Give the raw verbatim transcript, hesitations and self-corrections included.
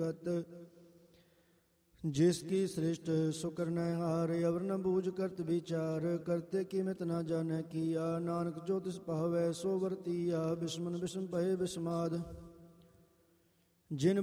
जिस की सृष्ट सुकर न हार अवर न बूझ करत विचार करते कीमत न जाने किया नानक जो तिस पावै सो वरतिया बिस्मन बिस्म पहे बिस्माद जिन